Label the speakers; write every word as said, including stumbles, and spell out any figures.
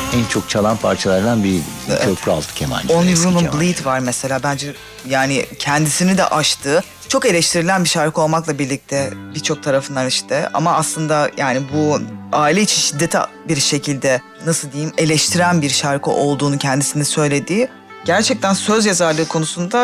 Speaker 1: en çok çalan parçalardan bir
Speaker 2: Evet.
Speaker 1: köprü altı kemancı.
Speaker 2: Only
Speaker 1: eski
Speaker 2: Woman
Speaker 1: kemancı.
Speaker 2: Bleed var mesela. Bence yani kendisini de aştığı, çok eleştirilen bir şarkı olmakla birlikte birçok tarafından işte. Ama aslında yani bu aile içi şiddeti bir şekilde nasıl diyeyim eleştiren bir şarkı olduğunu kendisinde söylediği, gerçekten söz yazarlığı konusunda